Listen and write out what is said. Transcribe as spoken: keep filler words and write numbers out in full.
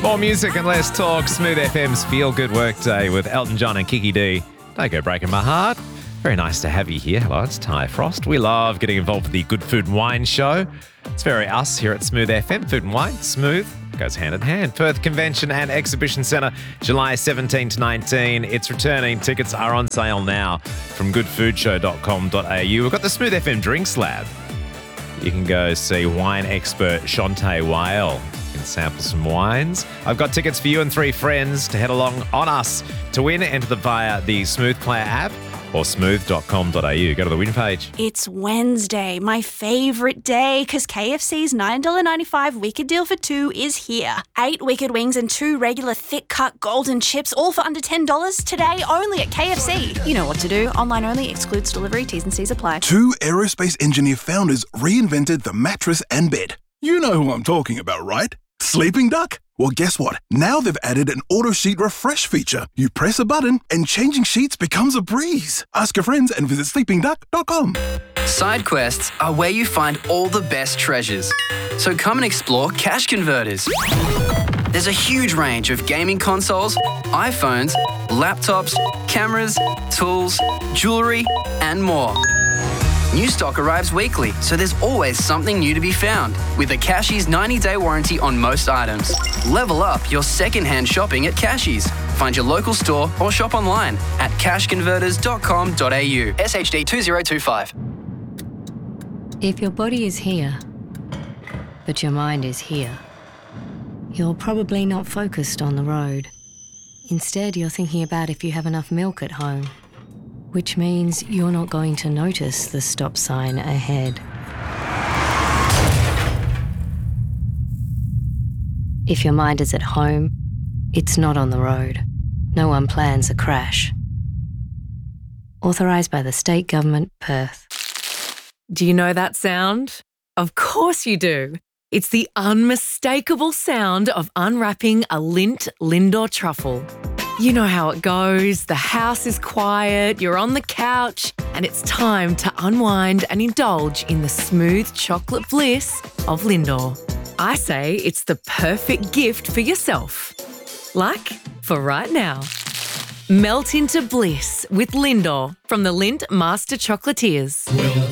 More music and less talk. Smooth F M's Feel Good Workday with Elton John and Kiki D. Don't go breaking my heart. Very nice to have you here. Hello, it's Ty Frost. We love getting involved with the Good Food and Wine Show. It's very us here at Smooth F M. Food and wine, smooth, goes hand in hand. Perth Convention and Exhibition Centre, July seventeenth to nineteenth. It's returning. Tickets are on sale now from good food show dot com dot a u. We've got the Smooth F M Drinks Lab. You can go see wine expert Shantae Whale. You can sample some wines. I've got tickets for you and three friends to head along on us to win. Enter them via the Smooth Player app or smooth dot com dot a u. Go to the win page. It's Wednesday, my favourite day, because K F C's nine dollars ninety-five Wicked Deal for two is here. Eight Wicked Wings and two regular thick-cut golden chips, all for under ten dollars today only at K F C. You know what to do. Online only, excludes delivery, T's and C's apply. Two aerospace engineer founders reinvented the mattress and bed. You know who I'm talking about, right? Sleeping Duck? Well, guess what? Now they've added an auto sheet refresh feature. You press a button and changing sheets becomes a breeze. Ask your friends and visit sleeping duck dot com. Side quests are where you find all the best treasures. So come and explore Cash Converters. There's a huge range of gaming consoles, iPhones, laptops, cameras, tools, jewellery, and more. New stock arrives weekly, so there's always something new to be found. With a Cashies ninety-day warranty on most items. Level up your second-hand shopping at Cashies. Find your local store or shop online at cash converters dot com dot a u. S H D two zero two five. If your body is here, but your mind is here, you're probably not focused on the road. Instead, you're thinking about if you have enough milk at home, which means you're not going to notice the stop sign ahead. If your mind is at home, it's not on the road. No one plans a crash. Authorised by the State Government, Perth. Do you know that sound? Of course you do. It's the unmistakable sound of unwrapping a Lindt Lindor truffle. You know how it goes. The house is quiet, you're on the couch, and it's time to unwind and indulge in the smooth chocolate bliss of Lindor. I say it's the perfect gift for yourself. Like for right now. Melt into bliss with Lindor from the Lindt Master Chocolatiers.